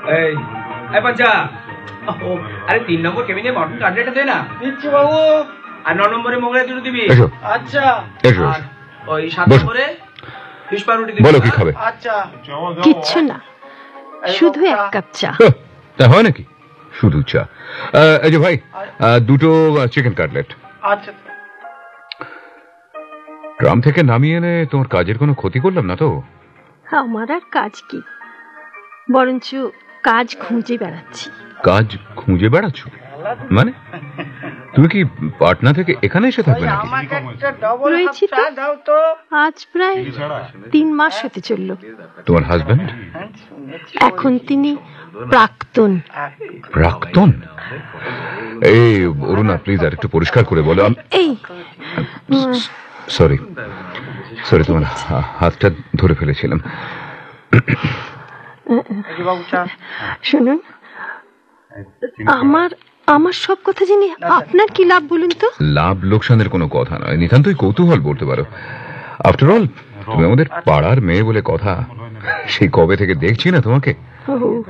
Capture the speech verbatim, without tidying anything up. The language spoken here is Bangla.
এই এই বাচ্চা, আরে তিন নম্বর কেবিনে মটন কাটলেটটা দে না। দিচ্ছি বাবু। আর ন নম্বরে মোগলাই দুটো দিবি। আচ্ছা। ওই সাত নম্বরে ফিশ পাউরুটি দিবি। বলো কি খাবে? আচ্ছা। কিচ্ছু না, শুধু এক কাপ চা। তা হয় নাকি? শুধু চা? এই যে ভাই, দুটো চিকেন কাটলেট। আচ্ছা। ট্রাম থেকে নামিয়ে এনে তোমার কাজের কোনো ক্ষতি করলাম না তো? আমার আর কাজ কি, বরঞ্চ কাজ খুঁজে বেড়াচ্ছি। কাজ খুঁজে বেড়াচ্ছ মানে? তুমি কি পাটনা থেকে এখানে এসে থাকবে নাকি? রয়েছি তো, আজ প্রায় তিন মাস হতে চলল। তোমার হাজবেন্ড? এখন তিনি প্রাক্তন। প্রাক্তন? এই অরুণা, প্লিজ আর একটু পরিষ্কার করে বলো। এই সরি সরি, তোমার হাতটা ধরে ফেলেছিলাম। শুনুন, আমার আমার সব কথা জেনে আপনার কি লাভ বলুন তো? লাভ লোকসানের কোনো কথা নয়, নিতান্তই কৌতূহল বলতে পারো। আফটার অল তুমি আমাদের পাড়ার মেয়ে বলে কথা, সেই কবে থেকে দেখছি না তোমাকে।